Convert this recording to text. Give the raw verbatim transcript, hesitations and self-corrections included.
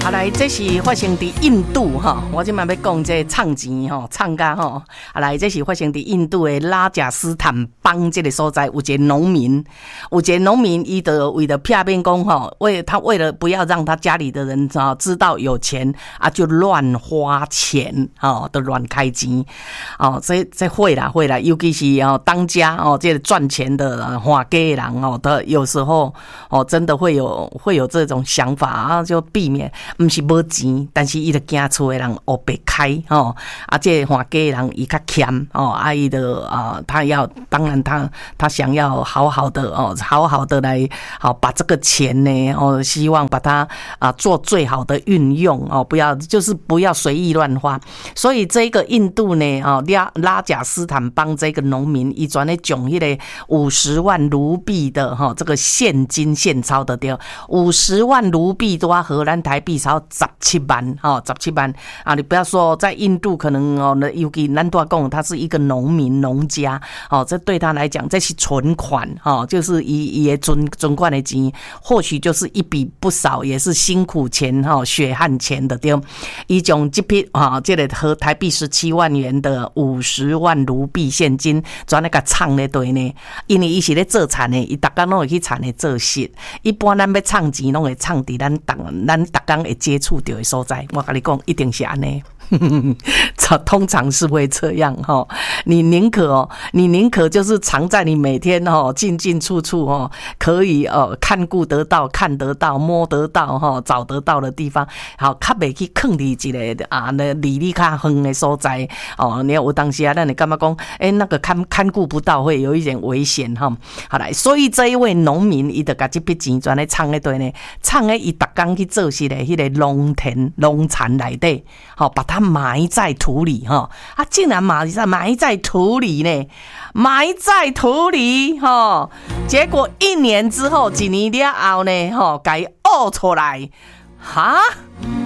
啊，来，这是发生伫印度哈，我今嘛要讲这唱钱哈，唱歌哈。啊，来，这是发生伫印度的拉贾斯坦邦这个所在，有一个农民，有一个农民，伊就为了骗骗讲哈，为他为了不要让他家里的人啊知道有钱啊，就乱花钱哦，都乱开钱哦，这这会啦会啦，尤其是哦当家哦，这个赚钱的花家人哦，他有时候哦真的会有会有这种想法啊，就避免。不是没钱，但是伊就惊厝的人黑白开哦，啊，这花家人伊较欠哦，啊，伊的啊，他要当然他他想要好好的哦，好好的来好把这个钱呢哦，希望把它啊做最好的运用哦，不要就是不要随意乱花。所以这个印度呢哦拉拉贾斯坦邦这个农民，伊专咧种迄个五十万卢币的哈、哦、这个现金现钞的对，五十万卢币都要荷兰台币。少十七万哦，十七万啊！你不要说在印度可能哦，尤其咱都讲他是一个农民农家哦，这对他来讲这是存款哦，就是伊伊的存存款的钱，或许就是一笔不少，也是辛苦钱哈、哦，血汗钱的对。伊种这批啊，这个和台币十七万元的五十万卢币现金，转那个唱咧对呢，因为伊是咧做田的，伊逐工拢会去田的做事。一般咱要唱钱，拢会唱伫咱当咱逐工会接触到的所在，我跟你讲，一定是安尼。通常是会这样哈，你宁可哦，你宁可就是藏在你每天哦进进出出哦，可以哦看顾得到、看得到、摸得到哈、找得到的地方，好，较袂去坑你一个啊，那离你较远的所在哦。你有当时啊，那你干嘛讲？哎，那个看看顾不到，会有一点危险哈。好来，所以这一位农民，伊就把这笔钱转来藏在对呢，藏在伊逐工去做事的迄个农田、农产内底，好把它埋在土里哈，啊，竟然埋在埋在土里呢，埋在土里哈，结果一年之后，一年了后呢，哈，给挖出来，哈。